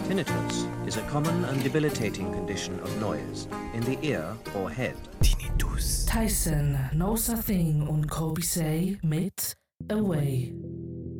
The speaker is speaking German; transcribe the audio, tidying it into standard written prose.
Tinnitus is a common and debilitating condition of noise in the ear or head. Tinnitus. Tyson knows a thing und Kobe say mit Away.